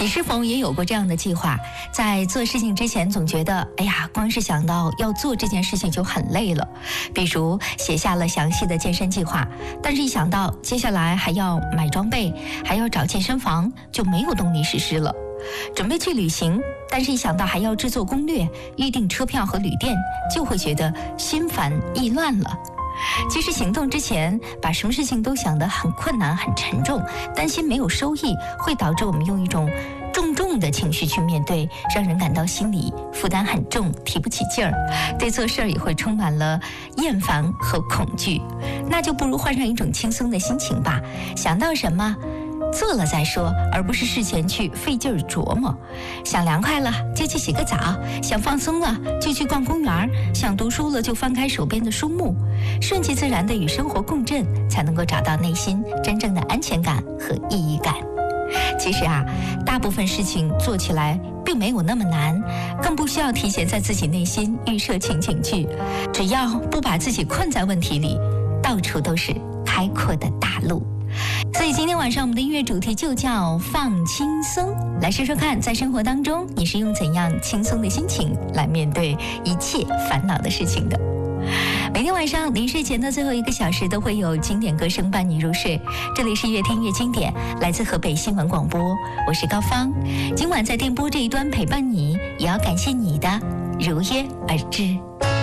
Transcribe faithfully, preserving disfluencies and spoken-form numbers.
你是否也有过这样的计划？在做事情之前总觉得，哎呀，光是想到要做这件事情就很累了。比如写下了详细的健身计划，但是一想到接下来还要买装备，还要找健身房，就没有动力实施了。准备去旅行，但是一想到还要制作攻略、预订车票和旅店，就会觉得心烦意乱了。其实行动之前把什么事情都想得很困难很沉重，担心没有收益，会导致我们用一种重重的情绪去面对，让人感到心里负担很重，提不起劲儿，对做事儿也会充满了厌烦和恐惧。那就不如换上一种轻松的心情吧，想到什么做了再说，而不是事前去费劲儿琢磨。想凉快了就去洗个澡，想放松了就去逛公园，想读书了就翻开手边的书目，顺其自然地与生活共振，才能够找到内心真正的安全感和意义感。其实啊，大部分事情做起来并没有那么难，更不需要提前在自己内心预设情景剧，只要不把自己困在问题里，到处都是开阔的大陆。所以今天晚上我们的音乐主题就叫放轻松，来说说看，在生活当中你是用怎样轻松的心情来面对一切烦恼的事情的。每天晚上临睡前的最后一个小时都会有经典歌声伴你入睡，这里是越听越经典，来自河北新闻广播，我是高芳。今晚在电波这一端陪伴你，也要感谢你的如约而至。